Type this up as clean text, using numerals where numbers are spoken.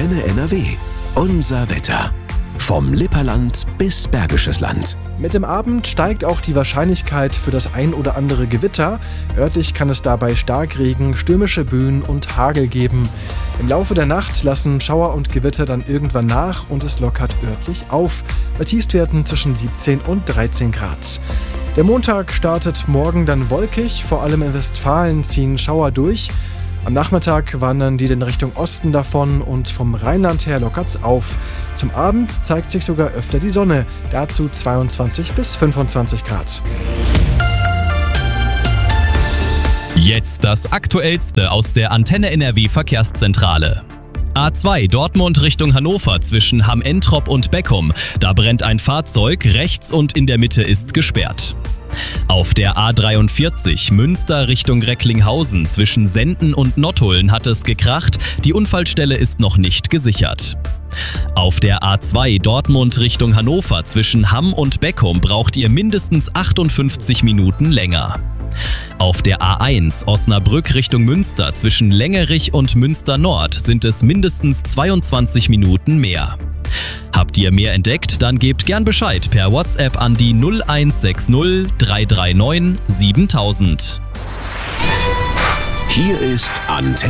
Antenne NRW. Unser Wetter. Vom Lipperland bis Bergisches Land. Mit dem Abend steigt auch die Wahrscheinlichkeit für das ein oder andere Gewitter. Örtlich kann es dabei Starkregen, stürmische Böen und Hagel geben. Im Laufe der Nacht lassen Schauer und Gewitter dann irgendwann nach und es lockert örtlich auf. Bei Tiefstwerten zwischen 17 und 13 Grad. Der Montag startet morgen dann wolkig. Vor allem in Westfalen ziehen Schauer durch. Am Nachmittag wandern die in Richtung Osten davon und vom Rheinland her lockert's auf. Zum Abend zeigt sich sogar öfter die Sonne, dazu 22 bis 25 Grad. Jetzt das Aktuellste aus der Antenne NRW Verkehrszentrale. A2 Dortmund Richtung Hannover zwischen Hamm-Entrop und Beckum. Da brennt ein Fahrzeug, rechts und in der Mitte ist gesperrt. Auf der A43 Münster Richtung Recklinghausen zwischen Senden und Nottuln hat es gekracht, die Unfallstelle ist noch nicht gesichert. Auf der A2 Dortmund Richtung Hannover zwischen Hamm und Beckum braucht ihr mindestens 58 Minuten länger. Auf der A1 Osnabrück Richtung Münster zwischen Längerich und Münster Nord sind es mindestens 22 Minuten mehr. Habt ihr mehr entdeckt? Dann gebt gern Bescheid per WhatsApp an die 0160 339 7000. Hier ist Antenne